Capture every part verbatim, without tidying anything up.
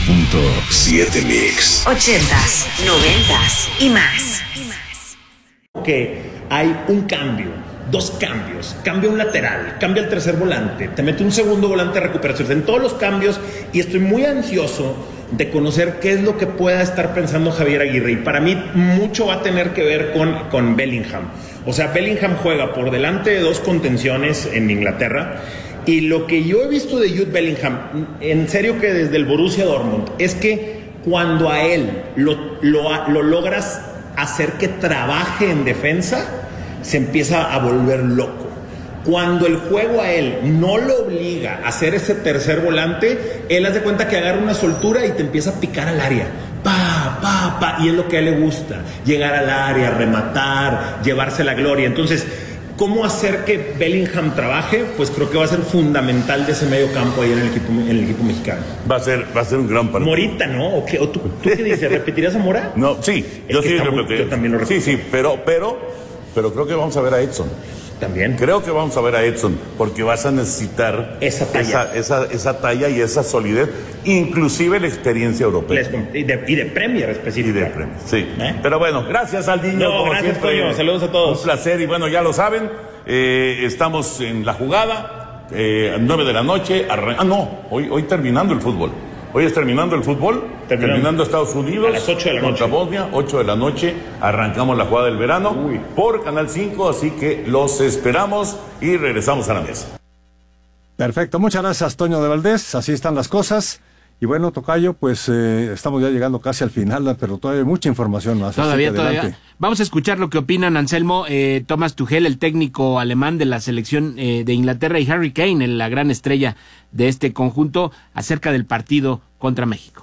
punto siete Mix. Ochentas, noventas y más. Que hay un cambio, dos cambios, cambia un lateral, cambia el tercer volante, te mete un segundo volante de recuperación, en todos los cambios, y estoy muy ansioso de conocer qué es lo que pueda estar pensando Javier Aguirre, y para mí mucho va a tener que ver con, con Bellingham. O sea, Bellingham juega por delante de dos contenciones en Inglaterra, y lo que yo he visto de Jude Bellingham, en serio que desde el Borussia Dortmund, es que cuando a él lo, lo, lo logras hacer que trabaje en defensa, se empieza a volver loco. Cuando el juego a él no lo obliga a hacer ese tercer volante, él hace cuenta que agarra una soltura y te empieza a picar al área. Pa, pa, pa, y es lo que a él le gusta, llegar al área, rematar, llevarse la gloria. Entonces, ¿cómo hacer que Bellingham trabaje? Pues creo que va a ser fundamental de ese medio campo ahí en el equipo, en el equipo mexicano. Va a ser, va a ser un gran partido. Morita, ¿no? ¿O qué? ¿O tú, ¿Tú qué dices? ¿Repetirías a Mora? No, sí, yo sí repetí. Yo también lo repetí. Sí, sí, pero, pero, pero creo que vamos a ver a Edson. También. Creo que vamos a ver a Edson, porque vas a necesitar esa talla, esa, esa, esa talla y esa solidez, inclusive la experiencia europea. Y de, y de Premier específicamente. Y de Premier, sí. ¿Eh? Pero bueno, gracias Aldiño. No, gracias, Toño. Saludos a todos. Un placer, y bueno, ya lo saben, eh, estamos en la jugada, eh, a nueve de la noche. Arran- ah, no, hoy, hoy terminando el fútbol. Hoy es terminando el fútbol, terminando, terminando Estados Unidos, a las ocho de la contra noche. Bosnia, ocho de la noche, arrancamos la jugada del verano Uy. por Canal cinco, así que los esperamos y regresamos a la mesa. Perfecto, muchas gracias Toño de Valdés, así están las cosas. Y bueno, Tocayo, pues eh, estamos ya llegando casi al final, pero todavía hay mucha información más. Todavía, todavía. Vamos a escuchar lo que opinan Anselmo, eh, Thomas Tuchel, el técnico alemán de la selección eh, de Inglaterra, y Harry Kane, la gran estrella de este conjunto, acerca del partido contra México.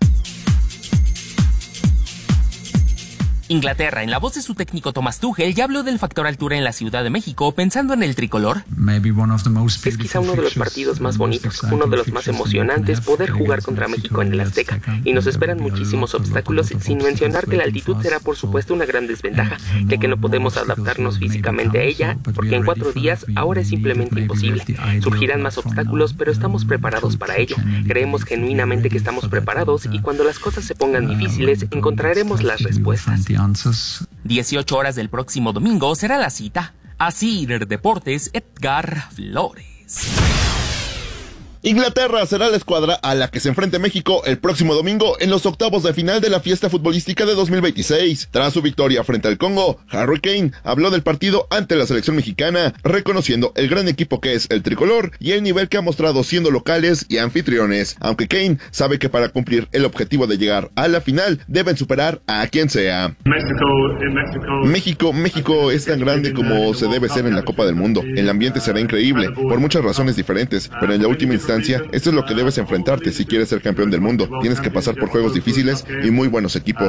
Inglaterra, en la voz de su técnico Thomas Tuchel, ya habló del factor altura en la Ciudad de México, pensando en el tricolor. Es quizá uno de los partidos más bonitos, uno de los más emocionantes, poder jugar contra México en el Azteca, y nos esperan muchísimos obstáculos, sin mencionar que la altitud será por supuesto una gran desventaja, ya que no podemos adaptarnos físicamente a ella, porque en cuatro días ahora es simplemente imposible. Surgirán más obstáculos, pero estamos preparados para ello. Creemos genuinamente que estamos preparados, y cuando las cosas se pongan difíciles, encontraremos las respuestas. dieciocho horas del próximo domingo será la cita. Así Deportes, Edgar Flores. Inglaterra será la escuadra a la que se enfrente México el próximo domingo en los octavos de final de la fiesta futbolística de dos mil veintiséis. Tras su victoria frente al Congo, Harry Kane habló del partido ante la selección mexicana, reconociendo el gran equipo que es el tricolor y el nivel que ha mostrado siendo locales y anfitriones, aunque Kane sabe que para cumplir el objetivo de llegar a la final deben superar a quien sea. México, México es tan grande como se debe ser en la Copa del Mundo. El ambiente será increíble, por muchas razones diferentes, pero en la última instancia esto es lo que debes enfrentarte si quieres ser campeón del mundo. Tienes que pasar por juegos difíciles y muy buenos equipos.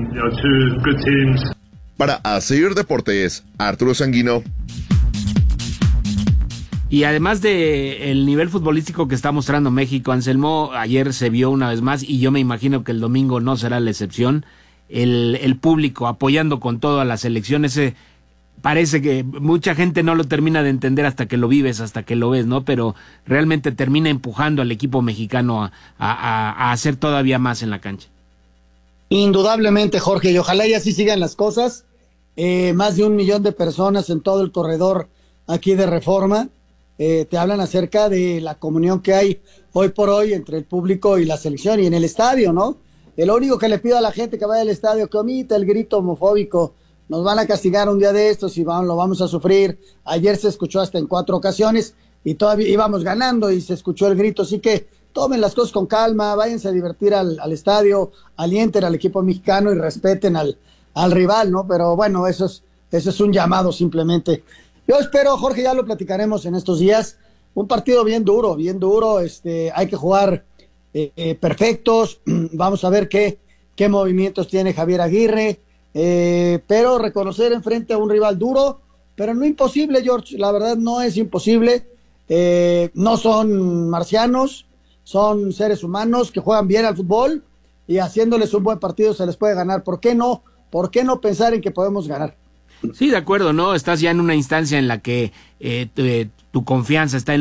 Para Asir Deportes, Arturo Sanguino. Y además de el nivel futbolístico que está mostrando México, Anselmo, ayer se vio una vez más, y yo me imagino que el domingo no será la excepción, el, el público apoyando con todo a la selección. Ese parece que mucha gente no lo termina de entender hasta que lo vives, hasta que lo ves, ¿no? Pero realmente termina empujando al equipo mexicano a, a, a hacer todavía más en la cancha. Indudablemente, Jorge, y ojalá y así sigan las cosas. Eh, más de un millón de personas en todo el corredor aquí de Reforma eh, te hablan acerca de la comunión que hay hoy por hoy entre el público y la selección y en el estadio, ¿no? Eh, lo único que le pido a la gente que vaya al estadio, que omita el grito homofóbico. Nos van a castigar un día de estos y vamos, lo vamos a sufrir. Ayer se escuchó hasta en cuatro ocasiones y todavía íbamos ganando y se escuchó el grito. Así que tomen las cosas con calma, váyanse a divertir al, al estadio, alienten al equipo mexicano y respeten al, al rival, ¿no? Pero bueno, eso es, eso es un llamado simplemente. Yo espero, Jorge, ya lo platicaremos en estos días, un partido bien duro, bien duro. Este, hay que jugar eh, eh, perfectos. Vamos a ver qué, qué movimientos tiene Javier Aguirre. Eh, pero reconocer enfrente a un rival duro, pero no imposible, George, la verdad no es imposible. Eh, no son marcianos, son seres humanos que juegan bien al fútbol y haciéndoles un buen partido se les puede ganar. ¿Por qué no? ¿Por qué no pensar en que podemos ganar? Sí, de acuerdo, ¿no? Estás ya en una instancia en la que eh, tu, eh, tu confianza está en